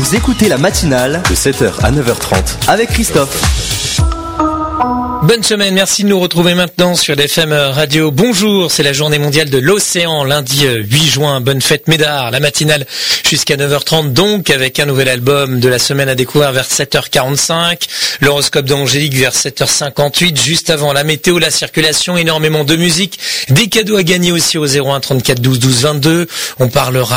Vous écoutez la matinale de 7h à 9h30 avec Christophe. Bonne semaine, merci de nous retrouver maintenant sur DFM Radio. Bonjour, c'est la journée mondiale de l'océan, lundi 8 juin. Bonne fête Médard, la matinale jusqu'à 9h30 donc, avec un nouvel album de la semaine à découvrir vers 7h45. L'horoscope d'Angélique vers 7h58. Juste avant la météo, la circulation, énormément de musique. Des cadeaux à gagner aussi au 01 34 12 12 22. On parlera